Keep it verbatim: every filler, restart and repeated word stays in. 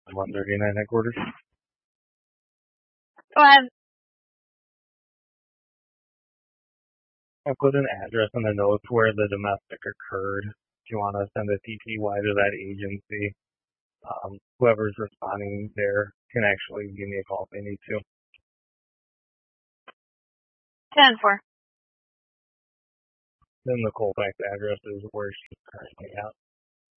one thirty-nine headquarters. Go ahead. I put an address in the notes where the domestic occurred. If you want to send a T P Y to that agency, um, whoever's responding there can actually give me a call if they need to. ten four. Then the Colfax address is where she's currently at.